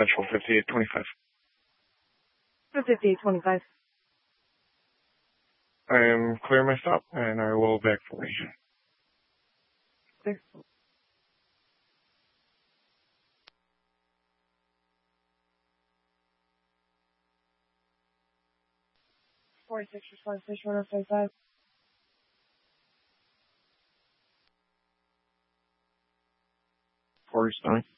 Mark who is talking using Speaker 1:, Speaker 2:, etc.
Speaker 1: Central 5825.
Speaker 2: 5825.
Speaker 1: I am clear my stop, and I will back for you.
Speaker 2: Clear. 46 response station 1055.
Speaker 1: Forty-nine.